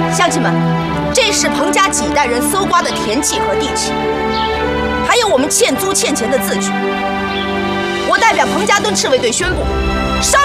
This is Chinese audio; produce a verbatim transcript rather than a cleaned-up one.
乡亲们，这是彭家几代人搜刮的田契和地契，还有我们欠租欠钱的字据。我代表彭家墩赤卫队宣布，烧